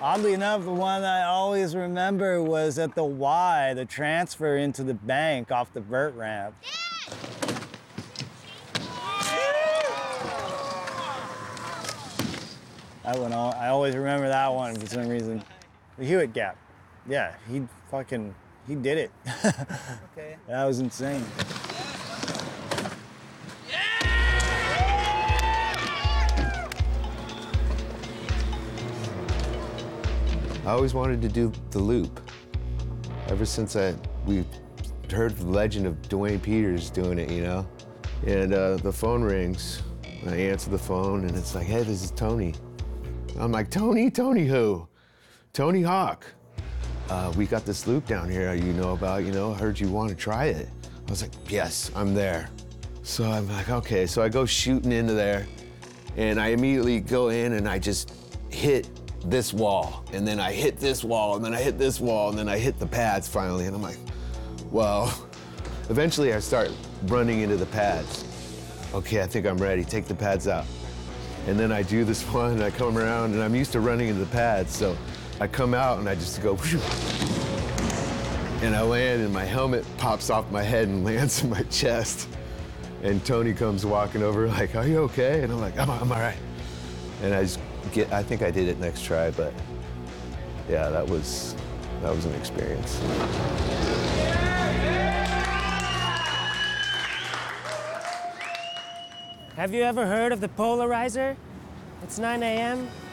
Oddly enough, the one I always remember was at the Y, the transfer into the bank off the vert ramp. That one, I always remember that one for some reason. The Hewitt gap. Yeah, he did it. Okay. That was insane. I always wanted to do the loop. Ever since we heard the legend of Dwayne Peters doing it, you know? And the phone rings. I answer the phone and it's like, hey, this is Tony. I'm like, Tony? Tony who? Tony Hawk. We got this loop down here you know about, you know, I heard you want to try it. I was like, yes, I'm there. So I'm like, okay. So I go shooting into there and I immediately go in and I just hit this wall, and then I hit this wall, and then I hit this wall, and then I hit the pads finally, and I'm like, well, eventually I start running into the pads. Okay, I think I'm ready, take the pads out. And then I do this one, and I come around, and I'm used to running into the pads, so I come out, and I just go, whew, and I land, and my helmet pops off my head and lands in my chest. And Tony comes walking over like, are you okay? And I'm like, I'm all right. And I think I did it next try, but yeah, that was an experience. Have you ever heard of the Polarizer? It's 9 a.m.